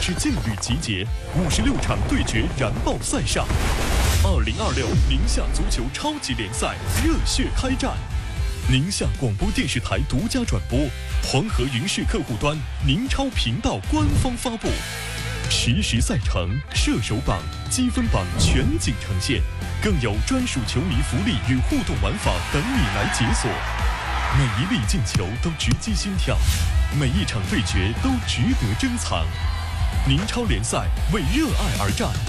是劲旅集结，56场对决燃爆赛上。2026宁夏足球超级联赛热血开战，宁夏广播电视台独家转播，黄河云视客户端、宁超频道官方发布，实时赛程、射手榜、积分榜全景呈现，更有专属球迷福利与互动玩法等你来解锁。每一粒进球都直击心跳，每一场对决都值得珍藏。宁超联赛为热爱而战，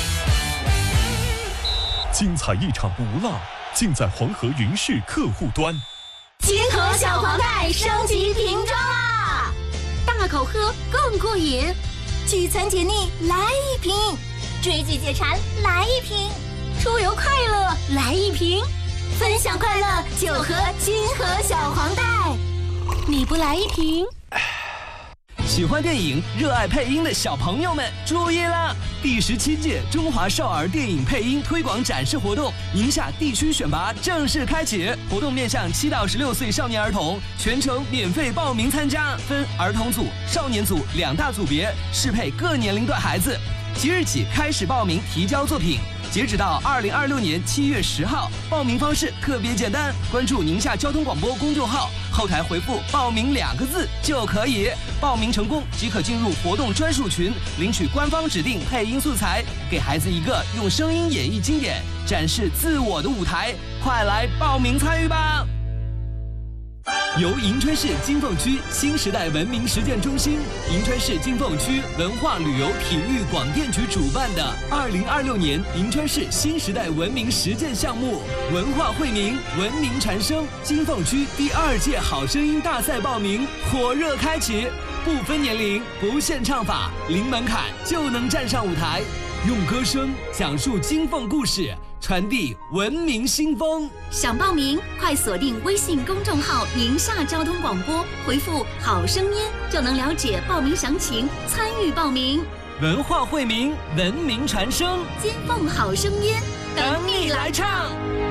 精彩一场不落，尽在黄河云视客户端。 金河小黄袋升级瓶装啦！ 大口喝更过瘾， 聚餐解腻来一瓶，追剧解馋来一瓶， 出游快乐来一瓶， 分享快乐就喝金河小黄袋。 你不来一瓶？ 喜欢电影、热爱配音的小朋友们注意了！第17届中华少儿电影配音推广展示活动宁夏地区选拔正式开启，活动面向7到16岁少年儿童，全程免费报名参加，分儿童组、少年组2大组别，适配各年龄段孩子。即日起开始报名提交作品，截止到2026年7月10号。报名方式特别简单，关注宁夏交通广播公众号，后台回复“报名”2个字就可以。报名成功即可进入活动专属群，领取官方指定配音素材，给孩子一个用声音演绎经典、展示自我的舞台。快来报名参与吧！由银川市金凤区新时代文明实践中心、银川市金凤区文化旅游体育广电局主办的2026年银川市新时代文明实践项目“文化惠民，文明传声”金凤区第2届好声音大赛报名火热开启，不分年龄，不限唱法，零门槛就能站上舞台，用歌声讲述金凤故事，传递文明新风。 想报名，快锁定微信公众号“宁夏交通广播”，回复“好声音”就能了解报名详情，参与报名。 文化惠民，文明传声， 金凤好声音， 等你来唱。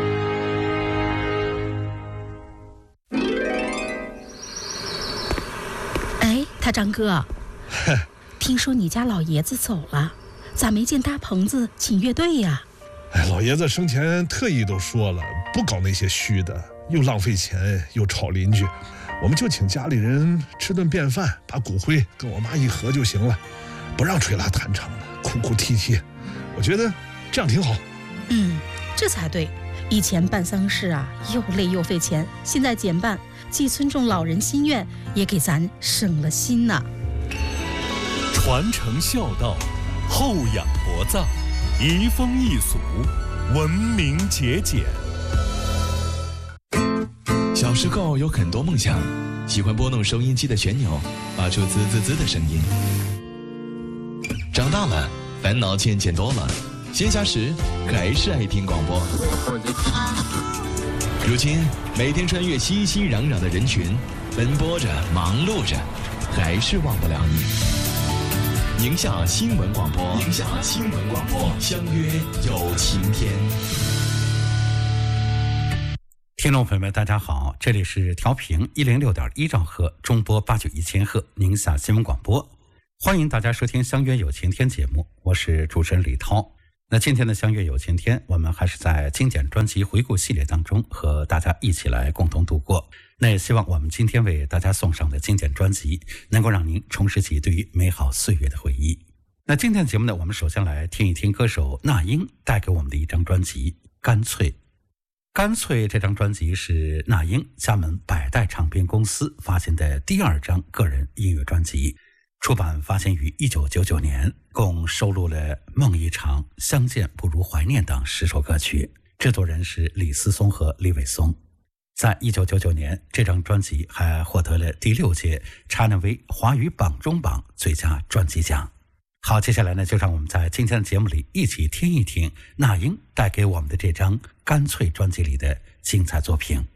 哎，他张哥，听说你家老爷子走了，咋没见搭棚子请乐队呀？ 老爷子生前特意都说了，不搞那些虚的，又浪费钱又吵邻居，我们就请家里人吃顿便饭，把骨灰跟我妈一合就行了，不让吹拉弹唱的，哭哭啼啼，我觉得这样挺好。 这才对。以前办丧事啊，又累又费钱，现在减半，既尊重老人心愿，也给咱省了心呐。 传承孝道，厚养薄葬，移风易俗，文明节俭。 小时候有很多梦想，喜欢拨弄收音机的旋钮，发出滋滋滋的声音。长大了，烦恼渐渐多了，闲暇时还是爱听广播。如今每天穿越熙熙攘攘的人群，奔波着，忙碌着，还是忘不了你。宁夏新闻广播，宁夏新闻广播，相约有晴天。 听众朋友们，大家好，这里是调频106.1兆赫，中波891千赫，宁夏新闻广播，欢迎大家收听相约有晴天节目，我是主持人李涛。那今天的相约有晴天，我们还是在经典专辑回顾系列当中和大家一起来共同度过。那也希望我们今天为大家送上的经典专辑能够让您重拾起对于美好岁月的回忆。那今天的节目呢，我们首先来听一听歌手那英带给我们的一张专辑《干脆》。干脆这张专辑是那英加盟百代唱片公司发行的第2张个人音乐专辑，出版发行于1999年，共收录了《梦一场》、《相见不如怀念》等10首歌曲，制作人是李思松和李伟松。在1999年，这张专辑还获得了第6届 ChinaV 华语榜中榜最佳专辑奖。好，接下来呢，就让我们在今天的节目里一起听一听那英带给我们的这张《干脆》专辑里的精彩作品。